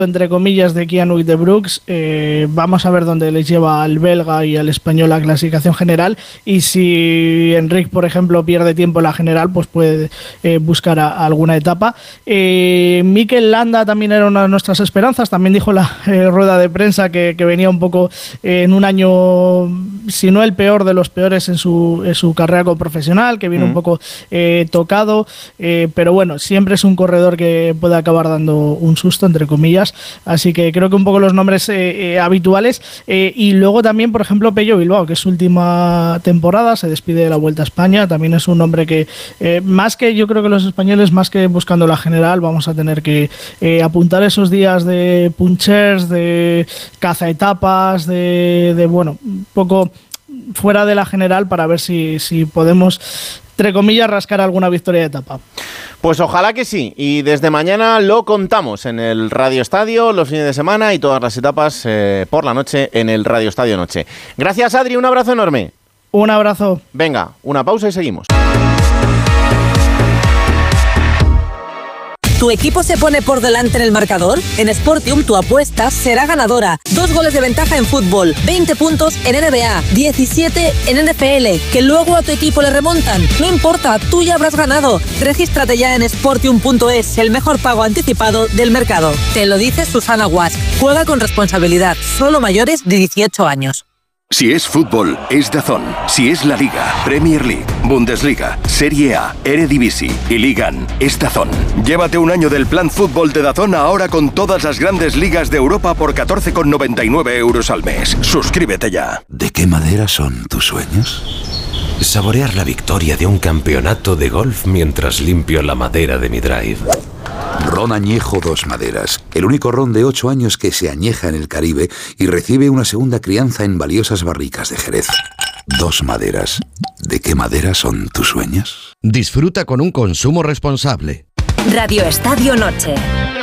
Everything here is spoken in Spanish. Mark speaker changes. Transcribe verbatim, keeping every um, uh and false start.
Speaker 1: entre comillas, de Keanu de Brooks. Eh, vamos a ver dónde les lleva al belga y al español la clasificación general, y si Enric, por ejemplo, pierde tiempo en la general, pues puede eh, buscar a, a alguna etapa. eh, Mikel Landa también era una de nuestras esperanzas, también dijo en la eh, rueda de prensa que, que venía un poco eh, en un año, si no el peor de los peores en su, en su carrera como profesional, que viene mm. un poco eh, tocado, eh, pero bueno, siempre es un corredor que puede acabar dando un susto, entre comillas. Así que creo que un poco los nombres eh, eh, habituales. Eh, y luego también, por ejemplo, Pello Bilbao, que es su última temporada, se despide de la Vuelta a España. También es un nombre que, eh, más que yo creo que los españoles, más que buscando la general, vamos a tener que eh, apuntar esos días de punchers, de cazaetapas, de, de bueno, un poco fuera de la general, para ver si, si podemos, entre comillas, rascar alguna victoria de etapa.
Speaker 2: Pues ojalá que sí, y desde mañana lo contamos en el Radio Estadio, los fines de semana y todas las etapas eh, por la noche en el Radio Estadio Noche. Gracias, Adri, un abrazo enorme.
Speaker 1: Un abrazo.
Speaker 2: Venga, una pausa y seguimos.
Speaker 3: ¿Tu equipo se pone por delante en el marcador? En Sportium tu apuesta será ganadora. Dos goles de ventaja en fútbol, veinte puntos en N B A, diecisiete en N F L, que luego a tu equipo le remontan. No importa, tú ya habrás ganado. Regístrate ya en sportium punto es, el mejor pago anticipado del mercado. Te lo dice Susana Guas. Juega con responsabilidad, solo mayores de dieciocho años.
Speaker 4: Si es fútbol, es DAZN. Si es la Liga, Premier League, Bundesliga, Serie A, Eredivisie y Ligan, es DAZN. Llévate un año del plan fútbol de DAZN ahora con todas las grandes ligas de Europa por catorce con noventa y nueve euros al mes. Suscríbete ya.
Speaker 5: ¿De qué madera son tus sueños? Saborear la victoria de un campeonato de golf mientras limpio la madera de mi drive.
Speaker 6: Ron Añejo Dos Maderas, el único ron de ocho años que se añeja en el Caribe y recibe una segunda crianza en valiosas barricas de Jerez. Dos Maderas. ¿De qué madera son tus sueños?
Speaker 7: Disfruta con un consumo responsable.
Speaker 8: Radio Estadio Noche.